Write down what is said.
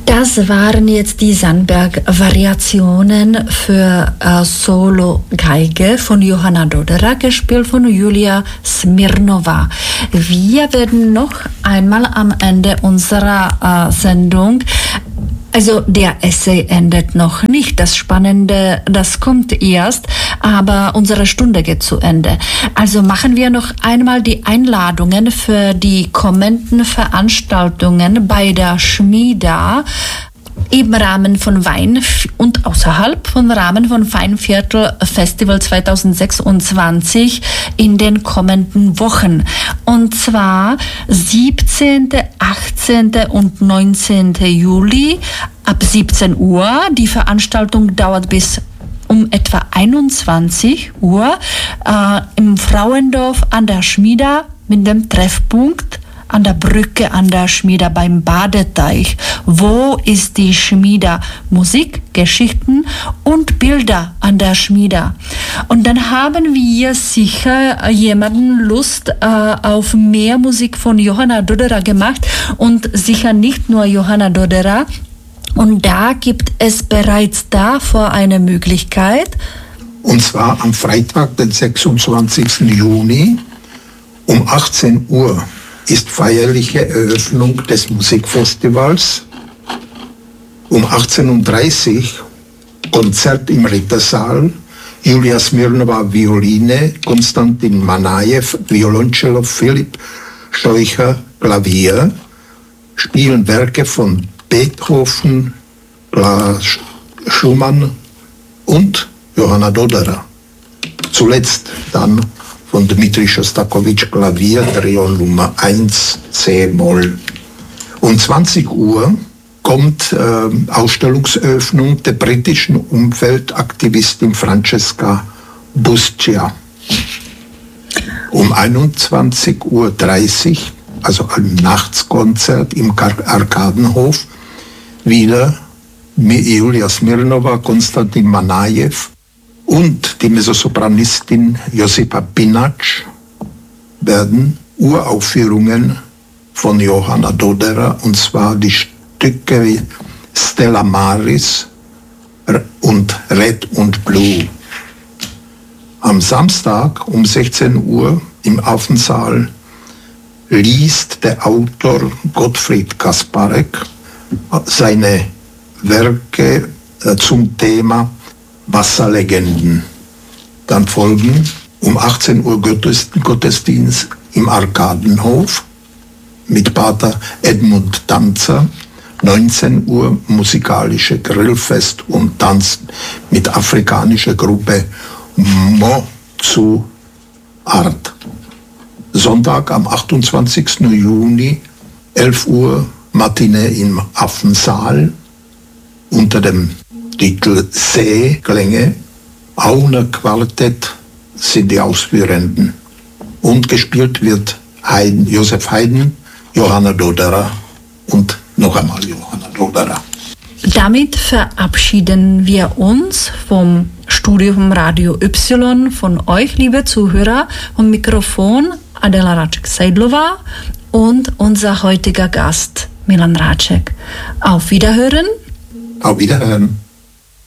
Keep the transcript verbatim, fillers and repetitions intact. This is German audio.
Das waren jetzt die Sandberg-Variationen für äh, Solo-Geige von Johanna Dodera, gespielt von Julia Smirnova. Wir werden noch einmal am Ende unserer äh, Sendung, also der Essay endet noch nicht, das Spannende, das kommt erst, aber unsere Stunde geht zu Ende. Also machen wir noch einmal die Einladungen für die kommenden Veranstaltungen bei der Schmieda im Rahmen von Wein und außerhalb vom Rahmen von Weinviertel Festival zweitausendsechsundzwanzig in den kommenden Wochen. Und zwar siebzehnten, achtzehnten und neunzehnten Juli ab siebzehn Uhr. Die Veranstaltung dauert bis um etwa einundzwanzig Uhr äh, im Frauendorf an der Schmieda mit dem Treffpunkt an der Brücke an der Schmieda beim Badeteich. Wo ist die Schmieda? Musik, Geschichten und Bilder an der Schmieda. Und dann haben wir sicher jemanden Lust äh, auf mehr Musik von Johanna Dodera gemacht und sicher nicht nur Johanna Dodera. Und da gibt es bereits davor eine Möglichkeit. Und zwar am Freitag, den sechsundzwanzigsten Juni um achtzehn Uhr. Ist feierliche Eröffnung des Musikfestivals. Um achtzehn Uhr dreißig Konzert im Rittersaal, Julia Smirnova Violine, Konstantin Manajew Violoncello, Philipp Scheucher Klavier, spielen Werke von Beethoven, Schumann und Johanna Dodera. Zuletzt dann von Dmitri Schostakowitsch Klavier, Trio Nummer eins, C-Moll. Um zwanzig Uhr kommt äh, Ausstellungseröffnung der britischen Umweltaktivistin Francesca Buscia. Um einundzwanzig Uhr dreißig, also ein Nachtskonzert im Arkadenhof, wieder mit Julia Smirnova, Konstantin Manajew und die Mezzosopranistin Josipa Pinac werden Uraufführungen von Johanna Dodera, und zwar die Stücke wie Stella Maris und Red und Blue. Am Samstag um sechzehn Uhr im Affensaal liest der Autor Gottfried Kasparek seine Werke zum Thema Wasserlegenden. Dann folgen um achtzehn Uhr Gottesdienst im Arkadenhof mit Pater Edmund Tanzer, neunzehn Uhr musikalische Grillfest und Tanz mit afrikanischer Gruppe Mozu Art. Sonntag am achtundzwanzigsten Juni, elf Uhr Matinee im Affensaal unter dem Titel Seeklänge. Auner Quartett sind die Ausführenden. Und gespielt wird Haydn, Joseph Haydn, Johanna Dodera und noch einmal Johanna Dodera. Damit verabschieden wir uns vom Studio vom Radio Y, von euch, liebe Zuhörer, vom Mikrofon Adela Raček-Seidlova und unser heutiger Gast Milan Raček. Auf Wiederhören. Auf Wiederhören.